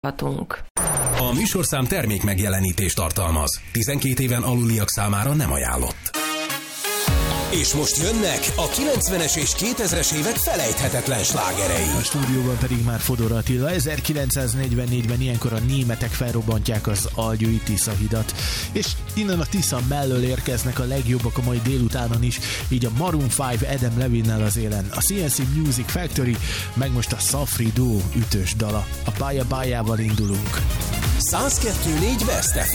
A műsorszám termék megjelenítést tartalmaz. 12 éven aluliak számára nem ajánlott. És most jönnek a 90-es és 2000-es évek felejthetetlen slágerei. A stúdióban pedig már Fodor Attila. 1944-ben ilyenkor a németek felrobbantják az algyői Tisza hidat. És innen a Tisza mellől érkeznek a legjobbak a mai délutánon is, így a Maroon 5 Adam Levinnel az élen, a CNC Music Factory, meg most a Safri Duo ütős dala. A pályával indulunk. 102.4 West